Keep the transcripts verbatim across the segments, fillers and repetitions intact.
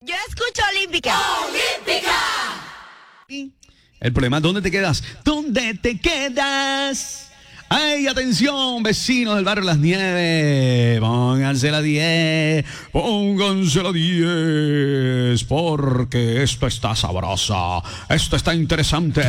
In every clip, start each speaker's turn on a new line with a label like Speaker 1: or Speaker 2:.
Speaker 1: Yo escucho Olímpica.
Speaker 2: ¡Olímpica!
Speaker 3: El problema es ¿dónde te quedas? ¿Dónde te quedas? ¡Ay, atención, vecinos del barrio Las Nieves! Pónganse la diez, pónganse la diez, porque esto está sabrosa, esto está interesante.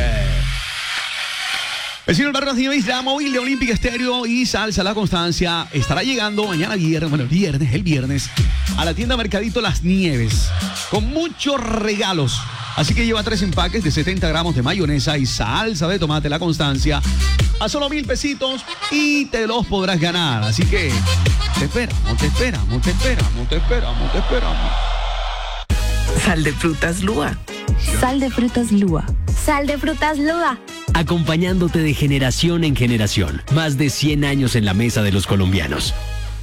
Speaker 3: Vecino del barrio Las Nieves, la móvil de Olímpica Estéreo y Salsa La Constancia estará llegando mañana viernes, bueno, el viernes, el viernes, a la tienda Mercadito Las Nieves, con muchos regalos. Así que lleva tres empaques de setenta gramos de mayonesa y salsa de tomate La Constancia a solo mil pesitos y te los podrás ganar. Así que te esperamos, te esperamos, te esperamos, te esperamos, te esperamos.
Speaker 4: Sal de frutas Lua.
Speaker 5: Sal de frutas Lua.
Speaker 6: Sal de frutas Lua.
Speaker 7: Acompañándote de generación en generación. Más de cien años en la mesa de los colombianos.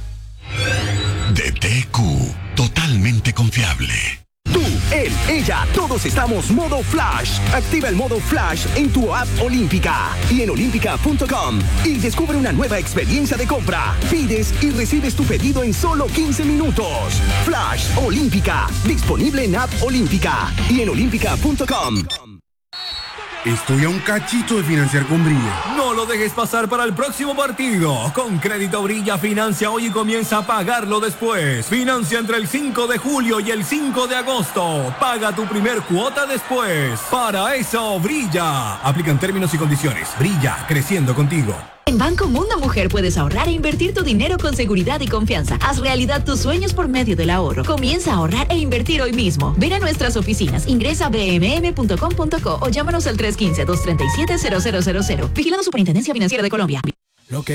Speaker 8: D T Q, totalmente confiable.
Speaker 9: Tú, él, ella, todos estamos modo Flash. Activa el modo Flash en tu app Olímpica y en olímpica punto com y descubre una nueva experiencia de compra. Pides y recibes tu pedido en solo quince minutos. Flash Olímpica, disponible en app Olímpica y en olímpica punto com.
Speaker 10: Estoy a un cachito de financiar con Brilla.
Speaker 11: No lo dejes pasar para el próximo partido. Con Crédito Brilla, financia hoy y comienza a pagarlo después. Financia entre el cinco de julio y el cinco de agosto. Paga tu primer cuota después. Para eso, Brilla. Aplican términos y condiciones. Brilla, creciendo contigo.
Speaker 12: En Banco Mundo Mujer puedes ahorrar e invertir tu dinero con seguridad y confianza. Haz realidad tus sueños por medio del ahorro. Comienza a ahorrar e invertir hoy mismo. Ven a nuestras oficinas, ingresa a b m m punto com punto co o llámanos al tres uno cinco, dos tres siete, cero cero cero cero. Vigilando Superintendencia Financiera de Colombia.